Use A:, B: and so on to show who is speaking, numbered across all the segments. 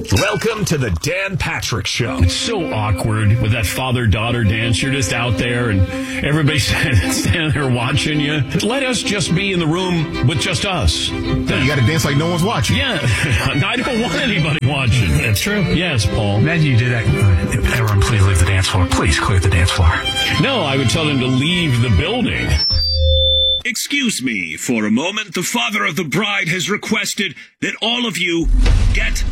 A: Welcome to the Dan Patrick Show.
B: It's so awkward with that father-daughter dance. You're just out there and everybody's standing there watching you. Let us just be in the room with just us.
C: You got to dance like no one's watching.
B: Yeah, I don't want anybody watching.
D: That's true.
B: Yes, Paul.
D: Imagine you did that. Everyone, please leave the dance floor. Please clear the dance floor.
B: No, I would tell them to leave the building.
A: Excuse me for a moment. The father of the bride has requested that all of you get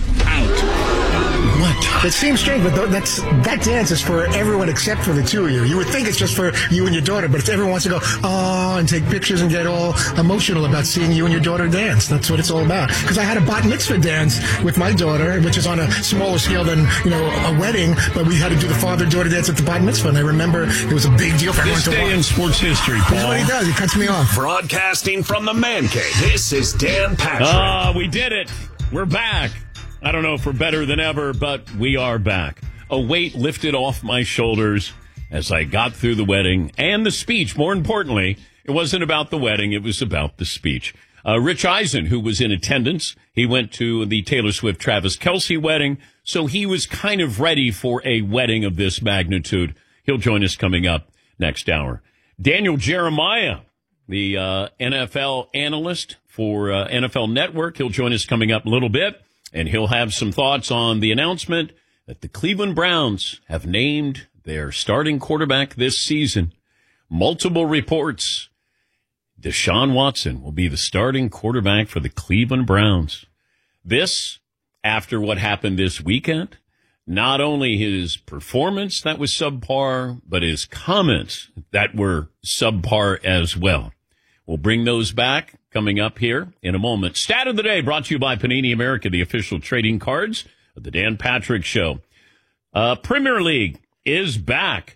A: out.
B: What?
E: It seems strange, but that dance is for everyone except for the two of you. You would think it's just for you and your daughter, but everyone wants to go, oh, and take pictures and get all emotional about seeing you and your daughter dance. That's what it's all about. Because I had a bat mitzvah dance with my daughter, which is on a smaller scale than, a wedding, but we had to do the father-daughter dance at the bat mitzvah, and I remember it was a big deal for everyone to watch.
B: This day in sports history, Paul.
E: That's what he does. He cuts me off.
A: Broadcasting from the man cave, this is Dan Patrick.
B: We did it. We're back. I don't know if we're better than ever, but we are back. A weight lifted off my shoulders as I got through the wedding and the speech. More importantly, it wasn't about the wedding. It was about the speech. Rich Eisen, who was in attendance, he went to the Taylor Swift-Travis Kelce wedding, so he was kind of ready for a wedding of this magnitude. He'll join us coming up next hour. Daniel Jeremiah, the NFL analyst for NFL Network, he'll join us coming up a little bit. And he'll have some thoughts on the announcement that the Cleveland Browns have named their starting quarterback this season. Multiple reports. Deshaun Watson will be the starting quarterback for the Cleveland Browns. This, after what happened this weekend, not only his performance that was subpar, but his comments that were subpar as well. We'll bring those back coming up here in a moment. Stat of the day brought to you by Panini America, the official trading cards of the Dan Patrick Show. Premier League is back.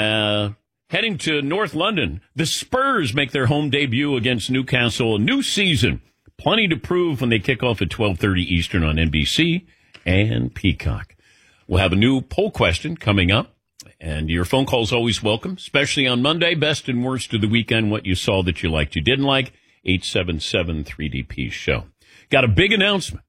B: Heading to North London, the Spurs make their home debut against Newcastle. A new season. Plenty to prove when they kick off at 12:30 Eastern on NBC and Peacock. We'll have a new poll question coming up. And your phone call is always welcome, especially on Monday. Best and worst of the weekend, what you saw that you liked, you didn't like. 877-3DP-SHOW. Got a big announcement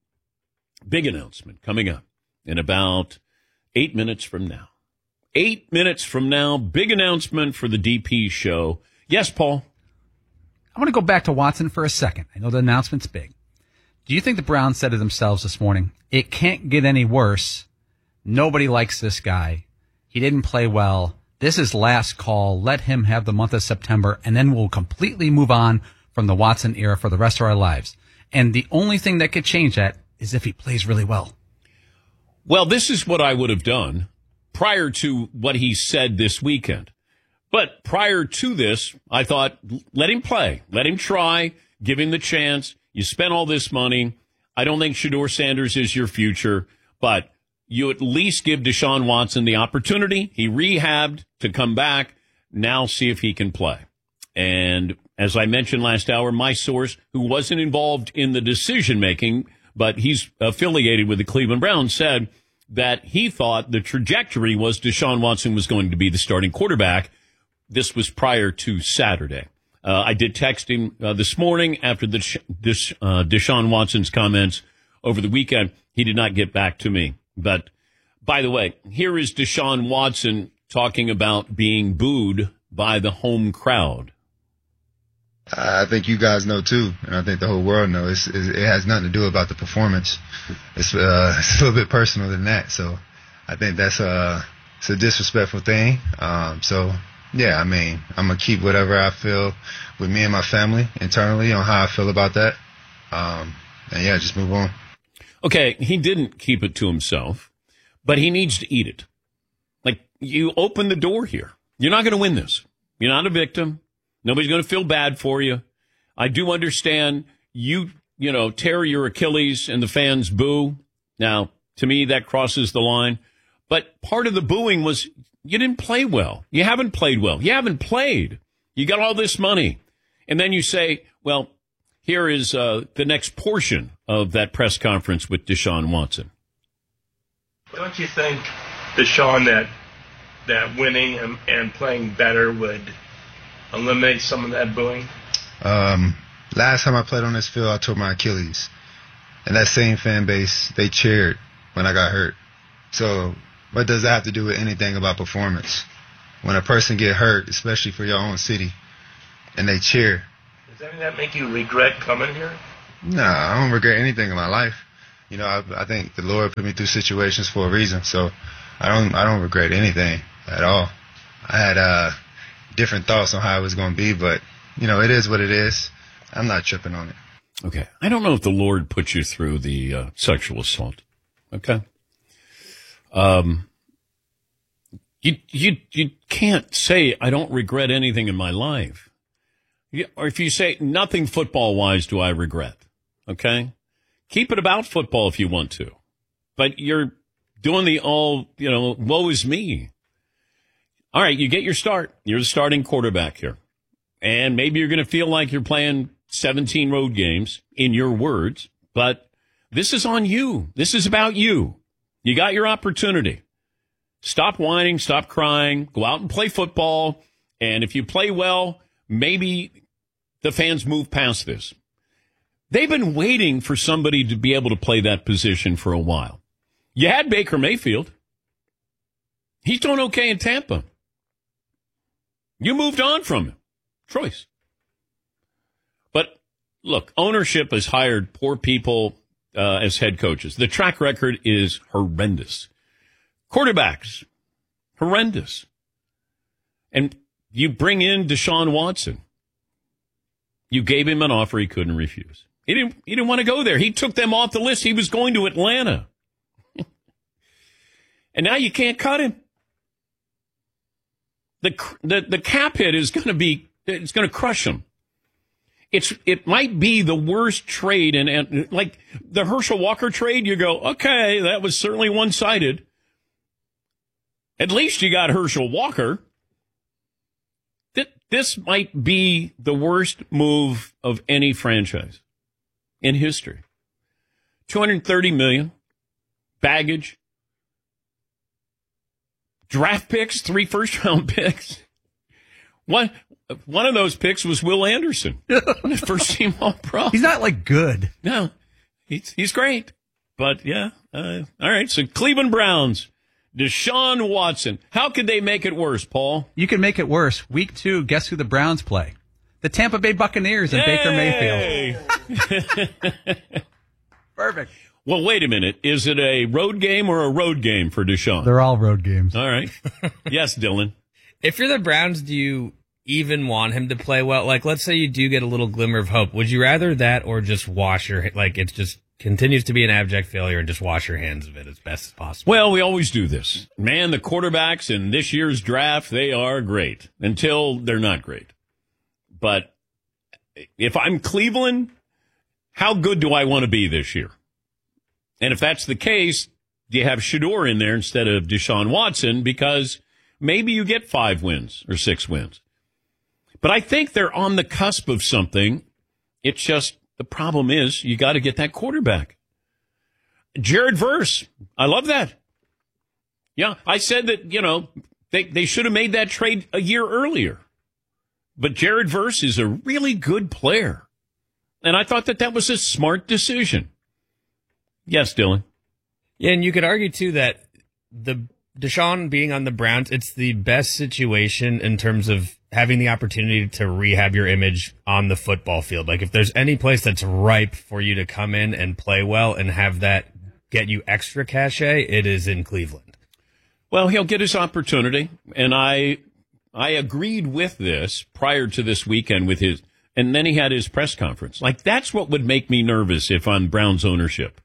B: coming up in about 8 minutes from now. 8 minutes from now, big announcement for the DP show. Yes, Paul?
D: I want to go back to Watson for a second. I know the announcement's big. Do you think the Browns said to themselves this morning, it can't get any worse. Nobody likes this guy. He didn't play well. This is last call. Let him have the month of September, and then we'll completely move on from the Watson era for the rest of our lives. And the only thing that could change that is if he plays really well.
B: Well, this is what I would have done prior to what he said this weekend. But prior to this, I thought, let him play. Let him try. Give him the chance. You spent all this money. I don't think Shedeur Sanders is your future, but you at least give Deshaun Watson the opportunity. He rehabbed to come back. Now see if he can play. And as I mentioned last hour, my source, who wasn't involved in the decision-making, but he's affiliated with the Cleveland Browns, said that he thought the trajectory was Deshaun Watson was going to be the starting quarterback. This was prior to Saturday. I did text him this morning after Deshaun Watson's comments over the weekend. He did not get back to me. But, by the way, here is Deshaun Watson talking about being booed by the home crowd.
F: I think you guys know, too, and I think the whole world knows. It has nothing to do about the performance. It's a little bit personal than that. So I think that's it's a disrespectful thing. Yeah, I mean, I'm going to keep whatever I feel with me and my family internally on how I feel about that. And, yeah, just move on.
B: Okay, he didn't keep it to himself, but he needs to eat it. Like, you open the door here. You're not going to win this. You're not a victim. Nobody's going to feel bad for you. I do understand you tear your Achilles and the fans boo. Now, to me, that crosses the line. But part of the booing was you didn't play well. You haven't played well. You haven't played. You got all this money. And then you say, well, here is the next portion of that press conference with Deshaun Watson.
G: Don't you think, Deshaun, that winning and playing better would eliminate some of that booing?
F: Last time I played on this field, I tore my Achilles. And that same fan base, they cheered when I got hurt. So what does that have to do with anything about performance? When a person get hurt, especially for your own city, and they cheer.
G: Does that make you regret coming here?
F: No, I don't regret anything in my life. You know, I think the Lord put me through situations for a reason, so I don't regret anything at all. I had different thoughts on how it was going to be, but, you know, it is what it is. I'm not tripping on it.
B: Okay. I don't know if the Lord put you through the sexual assault. Okay. You can't say I don't regret anything in my life. Or if you say nothing football-wise do I regret. Okay? Keep it about football if you want to. But you're doing the all, woe is me. All right, you get your start. You're the starting quarterback here. And maybe you're going to feel like you're playing 17 road games, in your words. But this is on you. This is about you. You got your opportunity. Stop whining, stop crying, go out and play football. And if you play well, maybe the fans move past this. They've been waiting for somebody to be able to play that position for a while. You had Baker Mayfield. He's doing okay in Tampa. You moved on from him. Choice. But look, ownership has hired poor people as head coaches. The track record is horrendous. Quarterbacks, horrendous. And you bring in Deshaun Watson. You gave him an offer he couldn't refuse. He didn't want to go there. He took them off the list. He was going to Atlanta. And now you can't cut him. The cap hit is going to crush him. It might be the worst trade, and like the Herschel Walker trade, you go, okay, that was certainly one-sided. At least you got Herschel Walker. This might be the worst move of any franchise in history. $230 million, baggage, draft picks, 3 first-round picks. One of those picks was Will Anderson, first-team All-Pro.
D: He's not, good.
B: No, he's great. But, yeah, all right, so Cleveland Browns, Deshaun Watson. How could they make it worse, Paul?
D: You can make it worse. Week 2, guess who the Browns play? The Tampa Bay Buccaneers and Baker Mayfield. Perfect.
B: Well, wait a minute. Is it a road game or a road game for Deshaun?
D: They're all road games.
B: All right. Yes, Dylan.
H: If you're the Browns, do you even want him to play well? Like, let's say you do get a little glimmer of hope. Would you rather that or just wash your, it just continues to be an abject failure and just wash your hands of it as best as possible?
B: Well, we always do this. Man, the quarterbacks in this year's draft, they are great until they're not great. But if I'm Cleveland, how good do I want to be this year? And if that's the case, do you have Shedeur in there instead of Deshaun Watson? Because maybe you get 5 wins or 6 wins. But I think they're on the cusp of something. It's just the problem is you got to get that quarterback. Jared Verse, I love that. Yeah, I said that, they should have made that trade a year earlier. But Jared Verse is a really good player. And I thought that was a smart decision. Yes, Dylan.
H: Yeah, and you could argue, too, that the Deshaun being on the Browns, it's the best situation in terms of having the opportunity to rehab your image on the football field. Like, if there's any place that's ripe for you to come in and play well and have that get you extra cachet, it is in Cleveland.
B: Well, he'll get his opportunity, and I agreed with this prior to this weekend with his, and then he had his press conference. Like, that's what would make me nervous if I'm Browns ownership.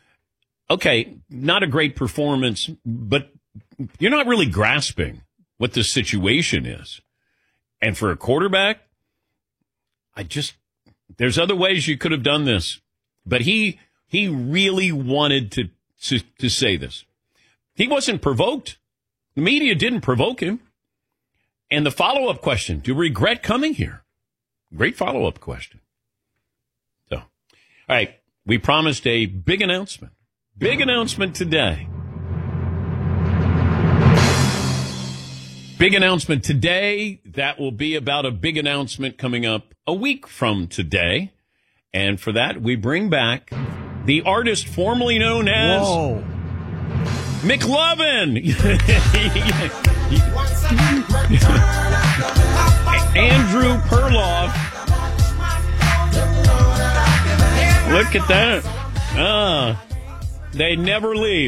B: Okay, not a great performance, but you're not really grasping what the situation is. And for a quarterback, there's other ways you could have done this. But he really wanted to say this. He wasn't provoked. The media didn't provoke him. And the follow-up question, do you regret coming here? Great follow-up question. So, all right, we promised a big announcement. Big announcement today. Big announcement today. That will be about a big announcement coming up a week from today. And for that, we bring back the artist formerly known as McLovin. Andrew Perloff. Look at that. They never leave.